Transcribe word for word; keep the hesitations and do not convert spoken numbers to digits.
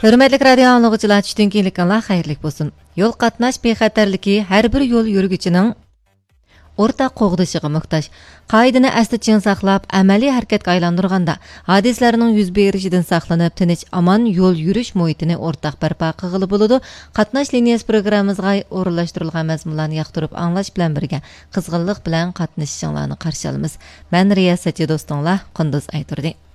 Hürmetlik radio anlıqçılar düştün keylikkanlar xayrlik bolsun. Yol qatnaş bexatarligi har bir yo'l yurguchining o'rtaq qo'g'dishiga muhtoj. Qoidani asli chin saqlab, amaliy harakatga aylantirganda, hodisalarning yuz berishidan saqlanib, tinch aman yo'l yurish muhitini o'rtaq barpo qilib bo'ladi. Qatnash liniyasi programmamizga o'rinlashtirilgan mazmunlarni yoqtirib anglash bilan birga qizg'inlik bilan qatnashishinglarni qarshi olamiz. Men riyosatchi do'stinglar Qunduz Ayturdi.